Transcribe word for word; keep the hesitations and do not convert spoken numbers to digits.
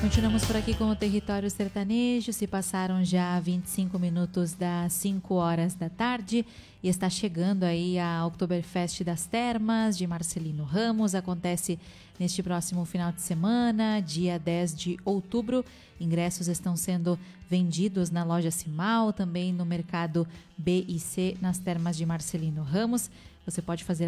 Continuamos por aqui com o Território Sertanejo. Se passaram já vinte e cinco minutos das cinco horas da tarde e está chegando aí a Oktoberfest das Termas de Marcelino Ramos. Acontece neste próximo final de semana, dia dez de outubro. Ingressos estão sendo vendidos na loja Cimal, também no mercado B e C nas Termas de Marcelino Ramos. Você pode fazer